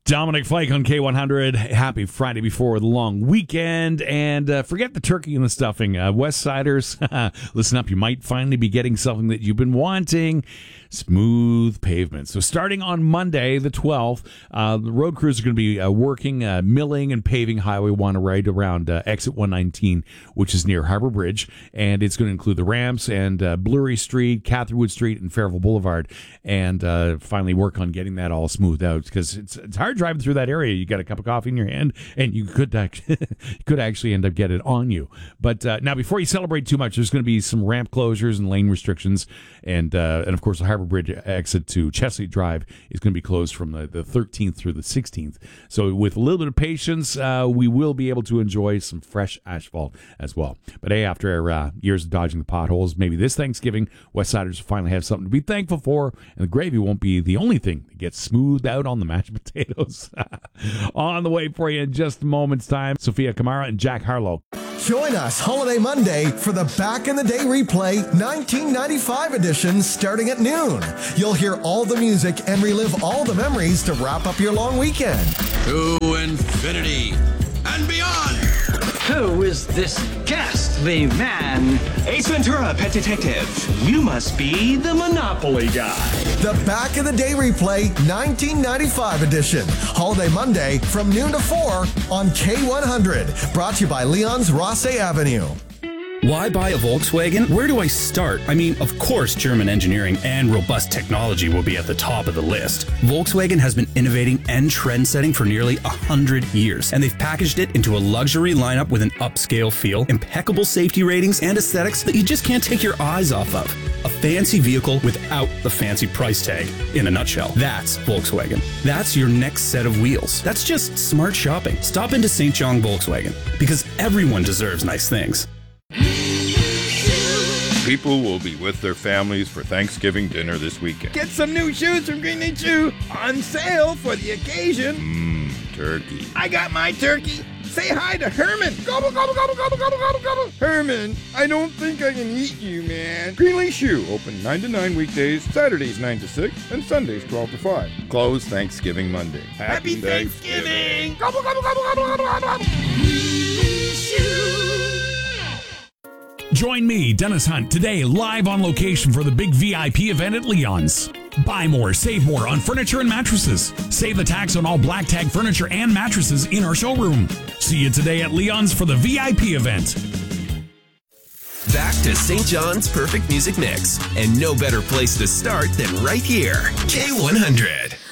Dominic Flake on K100. Happy Friday before the long weekend. And forget the turkey and the stuffing. Westsiders, listen up. You might finally be getting something that you've been wanting. Smooth pavement. So starting on Monday, the 12th, the road crews are going to be working, milling and paving Highway 1 right around exit 119, which is near Harbor Bridge. And it's going to include the ramps and Blurry Street, Catherwood Street, and Fairville Boulevard. And finally work on getting that all smoothed out, because it's hard driving through that area. You got a cup of coffee in your hand, and you could actually end up getting it on you. But now, before you celebrate too much, there's going to be some ramp closures and lane restrictions, and of course the Harbor Bridge exit to Chesley Drive is going to be closed from the 13th through the 16th. So with a little bit of patience, we will be able to enjoy some fresh asphalt as well. But hey, after years of dodging the potholes, maybe this Thanksgiving, Westsiders will finally have something to be thankful for, and the gravy won't be the only thing that gets smoothed out on the mashed potatoes. On the way for you in just a moment's time, Sophia Kamara and Jack Harlow. Join us Holiday Monday for the Back in the Day Replay 1995 edition starting at noon. You'll hear all the music and relive all the memories to wrap up your long weekend. To infinity and beyond. Who is this ghastly man? Ace Ventura, Pet Detective. You must be the Monopoly guy. The Back in the Day Replay 1995 edition. Holiday Monday from noon to 4 on K100. Brought to you by Leon's Rosse Avenue. Why buy a Volkswagen? Where do I start? I mean, of course, German engineering and robust technology will be at the top of the list. Volkswagen has been innovating and trend-setting for nearly 100 years, and they've packaged it into a luxury lineup with an upscale feel, impeccable safety ratings, and aesthetics that you just can't take your eyes off of. A fancy vehicle without the fancy price tag. In a nutshell, that's Volkswagen. That's your next set of wheels. That's just smart shopping. Stop into St. John Volkswagen, because everyone deserves nice things. People will be with their families for Thanksgiving dinner this weekend. Get some new shoes from Green Day Shoe on sale for the occasion. Turkey. I got my turkey. Say hi to Herman. Gobble, gobble, gobble, gobble, gobble, gobble, gobble. Herman, I don't think I can eat you, man. Greenlee Shoe, open 9 to 9 weekdays, Saturdays 9 to 6, and Sundays 12 to 5. Closed Thanksgiving Monday. Happy Thanksgiving. Gobble, gobble, gobble, gobble, gobble, gobble. Join me, Dennis Hunt, today live on location for the big VIP event at Leon's. Buy more, save more on furniture and mattresses. Save the tax on all black tag furniture and mattresses in our showroom. See you today at Leon's for the VIP event. Back to St. John's Perfect Music Mix. And no better place to start than right here. K100.